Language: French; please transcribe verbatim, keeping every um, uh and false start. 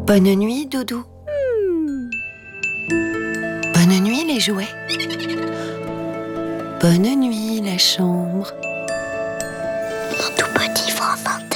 Bonne nuit, Doudou. Hmm. Bonne nuit, les jouets. Bonne nuit, la chambre. Mon tout petit Fanfan.